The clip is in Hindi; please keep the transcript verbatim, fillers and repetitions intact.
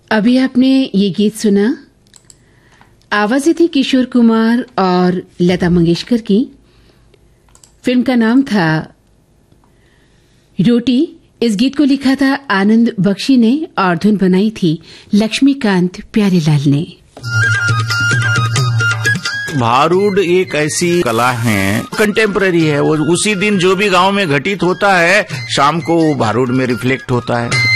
अभी आपने ये गीत सुना, आवाजें थी किशोर कुमार और लता मंगेशकर की। फिल्म का नाम था रोटी। इस गीत को लिखा था आनंद बख्शी ने और धुन बनाई थी लक्ष्मीकांत प्यारेलाल ने। भारूड एक ऐसी कला है, कंटेम्पररी है। वो उसी दिन जो भी गांव में घटित होता है, शाम को भारूड में रिफ्लेक्ट होता है।